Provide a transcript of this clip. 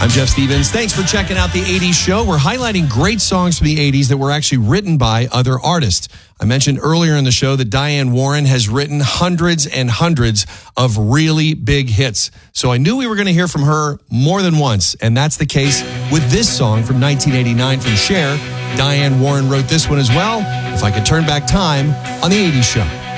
I'm Jeff Stevens. Thanks for checking out the 80s show. We're highlighting great songs from the 80s that were actually written by other artists. I mentioned earlier in the show that Diane Warren has written hundreds and hundreds of really big hits. So I knew we were going to hear from her more than once, and that's the case with this song from 1989 from Cher. Diane Warren wrote this one as well, If I Could Turn Back Time, on the 80s show.